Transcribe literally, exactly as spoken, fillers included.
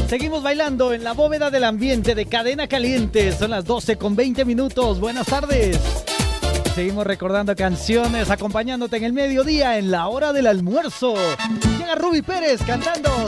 Seguimos bailando en la bóveda del ambiente de Cadena Caliente. Son las doce con veinte minutos. Buenas tardes. Seguimos recordando canciones, acompañándote en el mediodía, en la hora del almuerzo. Llega Ruby Pérez cantando